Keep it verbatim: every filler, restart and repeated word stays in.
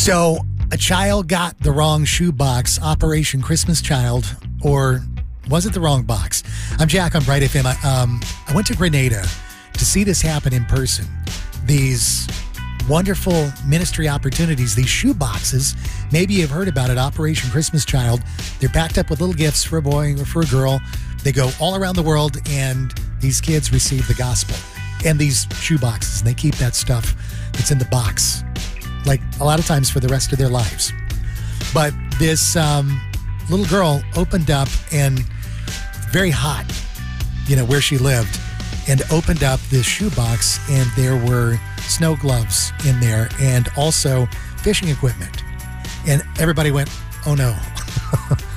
So a child got the wrong shoebox, Operation Christmas Child, or was it the wrong box? I'm Jack on Bright F M. I, um, I went to Grenada to see this happen in person. These wonderful ministry opportunities, these shoe boxes. Maybe you've heard about it, Operation Christmas Child. They're packed up with little gifts for a boy or for a girl. They go all around the world, and these kids receive the gospel and these shoe boxes, and they keep that stuff that's in the box, like a lot of times for the rest of their lives. But this um, little girl opened up, and very hot, you know, where she lived, and opened up this shoebox, and there were snow gloves in there and also fishing equipment. And everybody went, oh no,